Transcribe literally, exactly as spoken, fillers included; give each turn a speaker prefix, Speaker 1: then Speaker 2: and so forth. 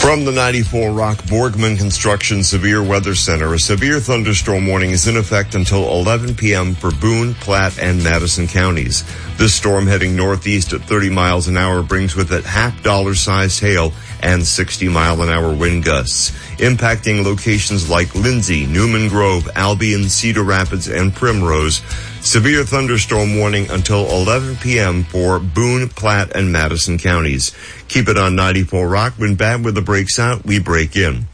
Speaker 1: From the ninety-four Rock Borgman Construction Severe Weather Center, a severe thunderstorm warning is in effect until eleven p.m. for Boone, Platte, and Madison counties. This storm heading northeast at thirty miles an hour brings with it half dollar sized hail and sixty mile an hour wind gusts, impacting locations like Lindsay, Newman Grove, Albion, Cedar Rapids, and Primrose. Severe thunderstorm warning until eleven p.m. for Boone, Platte, and Madison counties. Keep it on ninety-four Rock. When bad weather breaks out, we break in.